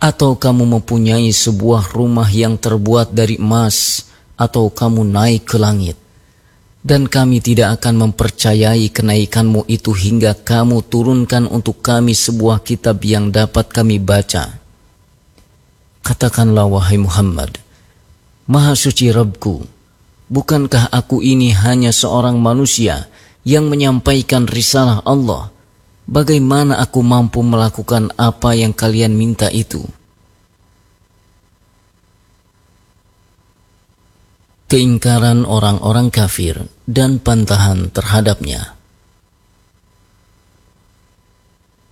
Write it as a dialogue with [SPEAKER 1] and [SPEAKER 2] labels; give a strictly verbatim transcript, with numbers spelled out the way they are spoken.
[SPEAKER 1] Atau kamu mempunyai sebuah rumah yang terbuat dari emas, atau kamu naik ke langit, dan kami tidak akan mempercayai kenaikanmu itu hingga kamu turunkan untuk kami sebuah kitab yang dapat kami baca. Katakanlah wahai Muhammad, Maha suci Rabbku, bukankah aku ini hanya seorang manusia yang menyampaikan risalah Allah? Bagaimana aku mampu melakukan apa yang kalian minta itu? Keingkaran orang-orang kafir dan bantahan terhadapnya.